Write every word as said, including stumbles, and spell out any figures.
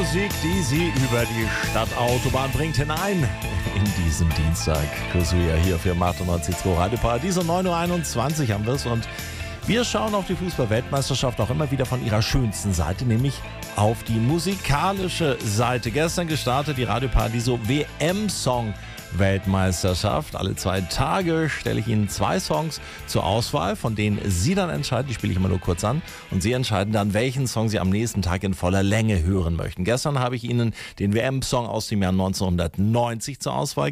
Musik, die Sie über die Stadtautobahn bringt, hinein in diesem Dienstag. Kusuya hier für achtundneunzig Komma zwei Radio Paradiso. neun Uhr einundzwanzig haben wir es und wir schauen auf die Fußball-Weltmeisterschaft auch immer wieder von ihrer schönsten Seite, nämlich auf die musikalische Seite. Gestern gestartet die Radio Paradiso W M-Song Weltmeisterschaft. Alle zwei Tage stelle ich Ihnen zwei Songs zur Auswahl, von denen Sie dann entscheiden. Die spiele ich immer nur kurz an. Und Sie entscheiden dann, welchen Song Sie am nächsten Tag in voller Länge hören möchten. Gestern habe ich Ihnen den W M-Song aus dem Jahr neunzehnhundertneunzig zur Auswahl